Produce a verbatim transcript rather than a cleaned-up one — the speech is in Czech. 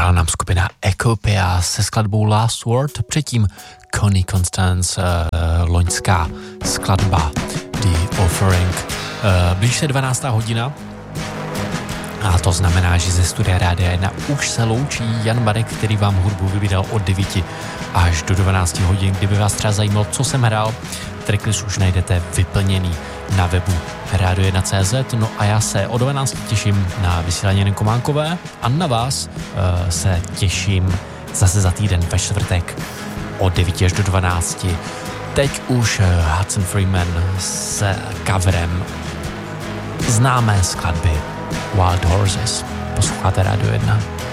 Zahrála nám skupina Ecopia se skladbou Last Word, předtím Connie Constance, uh, loňská skladba The Offering. Uh, blíž se dvanáctá hodina a to znamená, že ze studia Rádia jedna už se loučí Jan Marek, který vám hudbu vybíral od devíti až do dvanácti hodin. Kdyby vás třeba zajímalo, co jsem hrál, tracklist už najdete vyplněný na webu rádio jedna tečka cé zet. No a já se o dvanácti těším na vysílání Jany Kománkové a na vás uh, se těším zase za týden ve čtvrtek od devíti až do dvanácti. Teď už uh, Hudson Freeman s coverem známé skladby Wild Horses. Posloucháte Rádio jedna.